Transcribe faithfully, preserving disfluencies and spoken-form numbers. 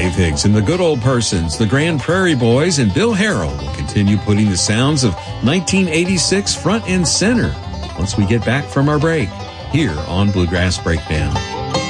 Dave Higgs and the Good Old Persons, the Grand Prairie Boys, and Bill Harrell will continue putting the sounds of nineteen eighty-six front and center once we get back from our break here on Bluegrass Breakdown.